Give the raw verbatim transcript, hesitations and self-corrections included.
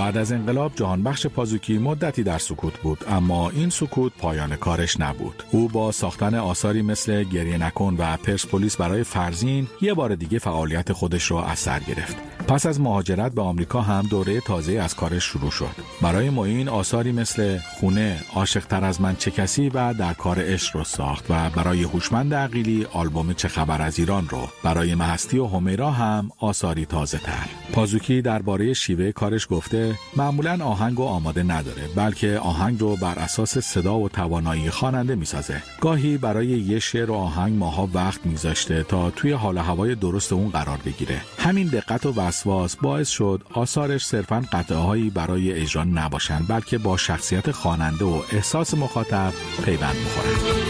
بعد از انقلاب جهانبخش پازوکی مدتی در سکوت بود، اما این سکوت پایان کارش نبود. او با ساختن آثاری مثل گریه نکن و پرسپولیس برای فرزین یه بار دیگه فعالیت خودش رو از سر گرفت. پس از مهاجرت به آمریکا هم دوره تازه از کارش شروع شد. برای معین آثاری مثل خونه، عاشق‌تر از من چه کسی و در کار عشق رو ساخت و برای هوشمند عقیلی آلبوم چه خبر از ایران رو. برای مهستی و همیرا هم آثاری تازه تر. پازوکی درباره شیوه کارش گفته معمولاً آهنگ رو آماده نداره، بلکه آهنگ رو بر اساس صدا و توانایی خواننده میسازه. گاهی برای یه شعر و آهنگ ماها وقت میذاشته تا توی حال و هوای درست اون قرار بگیره. همین دقت و وسواس باعث شد آثارش صرفاً قطعه‌هایی برای اجرا نباشن، بلکه با شخصیت خواننده و احساس مخاطب پیوند بخورن.